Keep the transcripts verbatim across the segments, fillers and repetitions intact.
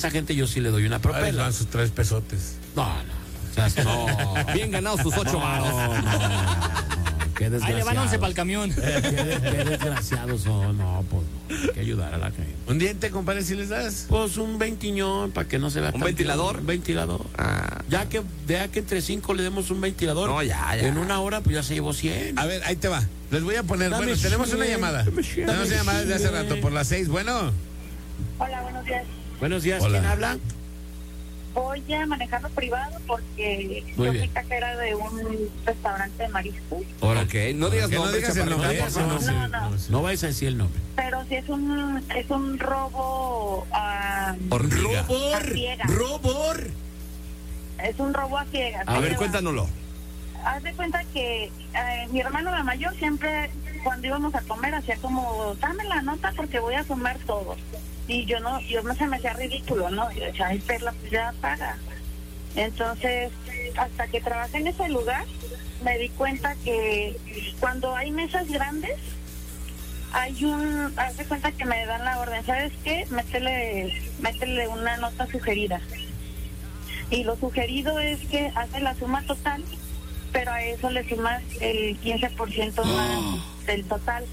esa gente yo sí le doy una propina. Van sus tres pesotes. No, no, no. O sea, no. Bien ganados sus ocho varos. No, no, no, no. Qué desgraciados. Ahí le van once para el camión. Qué, qué desgraciados son. No, pues no. Hay que ayudar a la gente. ¿Un diente, compadre, si les das? Pues un veintiñón para que no se vea ¿Un tan ventilador? Un ventilador. Ah. Ya que, ya que entre cinco le demos un ventilador. No, ya, ya. En una hora, pues ya se llevó cien. A ver, ahí te va. Les voy a poner. Dame Bueno, tenemos cien, una llamada. dame cien, Tenemos una dame llamada desde hace cien. rato, por las seis. Bueno. Hola, buenos días. Buenos días, Hola. ¿quién habla? Voy a manejarlo privado porque Muy yo bien. soy cajera de un restaurante de mariscos. Ahora, ok, no digas Que no nombre, digas el chaparrita, nombre. por favor. No, no. No vayas a decir el nombre. Pero si es un es un robo a, Hormiga. a ciegas. ¡Robor! Es un robo a ciegas. A Ahí ver, te va. cuéntanoslo. Haz de cuenta que eh, mi hermano la mayor siempre cuando íbamos a comer hacía como dame la nota porque voy a comer todo. Y yo no, yo no se me hacía ridículo, ¿no? Yo decía, ay, Perla, pues ya paga. Entonces, hasta que trabajé en ese lugar, me di cuenta que cuando hay mesas grandes, hay un, haz de cuenta que me dan la orden, ¿sabes qué? Métele, métele una nota sugerida. Y lo sugerido es que hace la suma total, pero a eso le sumas el quince por ciento más del total.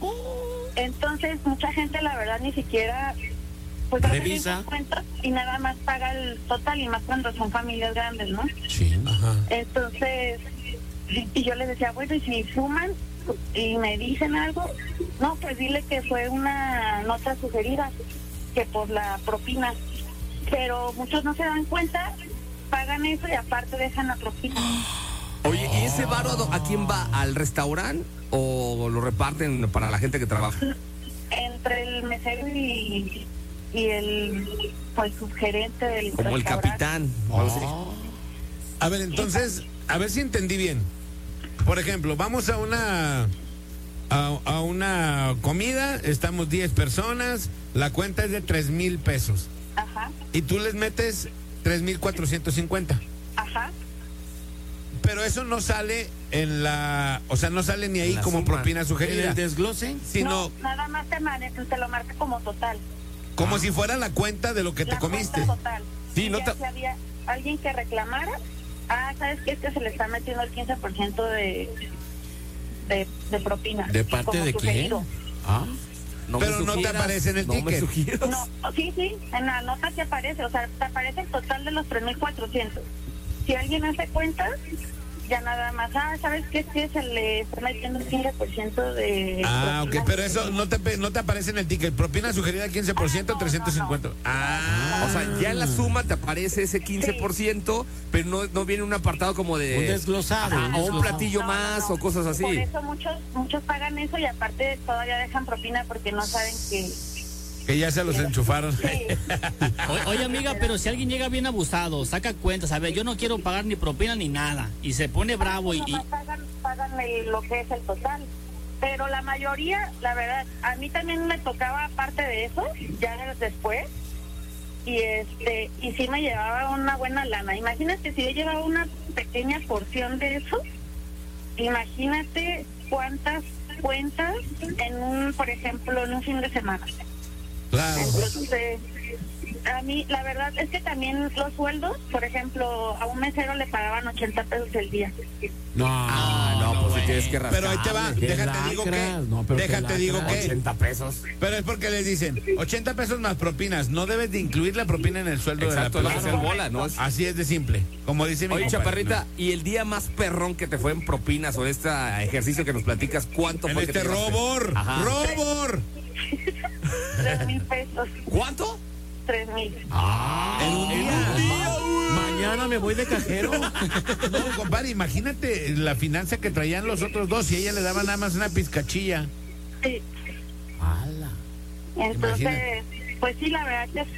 Entonces, mucha gente, la verdad, ni siquiera pues hace bien Revisa. sus cuentas y nada más paga el total, y más cuando son familias grandes, ¿no? Sí. Ajá. Entonces, y y yo les decía, bueno, y si suman y me dicen algo, no, pues dile que fue una nota sugerida, que por la propina. Pero muchos no se dan cuenta, pagan eso y aparte dejan la propina. Oye, ¿y ese varo a do- a quién va? ¿Al restaurante o lo reparten para la gente que trabaja? Entre el mesero y, y el pues subgerente del Como el restaurante. capitán. o algo así. A ver, entonces, a ver si entendí bien. Por ejemplo, vamos a una a, a una comida, estamos diez personas, la cuenta es de tres mil pesos. Ajá, Y tú les metes tres mil cuatrocientos cincuenta. ajá. Pero eso no sale en la, o sea, no sale ni ahí En la como suma. propina ¿En sugerida, el desglose? sino No, nada más te, mane- te lo marca como total. como si fuera la cuenta de lo que te La comiste. cuenta total. Sí, Y no ya te- si había alguien que reclamara, ah, ¿sabes qué? Es que se le está metiendo el quince por ciento de, de, de propina. ¿De parte como de quién? sugerido. Ah, No me Pero no te sugieras, aparece en el no me ticket. sugieras. No, sí, sí, en la nota te aparece, o sea, te aparece el total de los tres mil cuatrocientos. Si alguien hace cuentas, ya nada más, ah, ¿sabes qué? Es que se le está metiendo el quince por ciento de... Ah, ok, propina. pero eso no te, no te aparece en el ticket. Propina sugerida quince por ciento, Ah, no, trescientos cincuenta. no, no. Ah, O sea, ya en la suma te aparece ese quince por ciento, pero no, no viene un apartado como de... un desglosado. Ajá, un o un desglosado. platillo No, no, más no. o cosas así. Por eso muchos muchos pagan eso y aparte todavía dejan propina porque no saben que... que ya se los enchufaron. Sí, O- Oye, amiga, pero si alguien llega bien abusado, saca cuentas, a ver, yo no quiero pagar ni propina ni nada, y se pone bravo y... y- nomás pagan, pagan el- lo que es el total. Pero la mayoría, la verdad, a mí también me tocaba parte de eso, ya después, y este y sí me llevaba una buena lana. Imagínate si yo llevaba una pequeña porción de eso, imagínate cuántas cuentas en un, por ejemplo, en un fin de semana. Claro. Entonces, a mí, la verdad es que también los sueldos, por ejemplo, a un mesero le pagaban ochenta pesos el día. No, Ah, no, pues si tienes que rascar. Pero ahí te va, Qué déjate digo que, lacras, no, pero qué déjate digo lacras. que, ochenta pesos. pero es porque les dicen ochenta pesos más propinas, no debes de incluir la propina en el sueldo Exacto, de lo la que persona. se bola, ¿no? Así es de simple, como dice mi Oye, compadre, Chaparrita, ¿no? ¿y el día más perrón que te fue en propinas o este ejercicio que nos platicas, cuánto En fue que este te llevaste? robor, Ajá. robor. Tres mil pesos, ¿Cuánto? tres mil. En un día. Mañana me voy de cajero. No, compadre, imagínate la finanza que traían los otros dos y a ella le daban nada más una pizcachilla. Sí. ¡Hala! Entonces, Imagínate. pues sí, la verdad que es,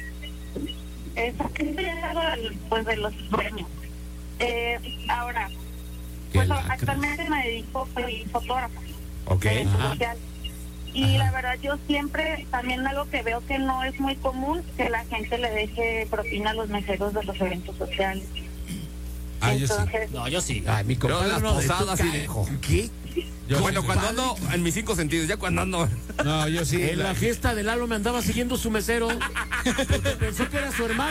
es, esto ya es algo del- pues, de los premios. Eh, ahora, Qué pues lacra. actualmente me dedico, soy fotógrafa. Ok. de Ajá. social. Y la verdad yo siempre, también algo que veo que no es muy común, que la gente le deje propina a los meseros de los eventos sociales. Ah, yo sí. Entonces, No, yo sí. Ay, mi Pero compadre las no, posadas tú sí ca- dejo. ¿Qué? Yo bueno, sí. cuando ando en mis cinco sentidos, ya cuando ando. No, yo sí. En la fiesta de Lalo me andaba siguiendo su mesero porque pensó que era su hermano.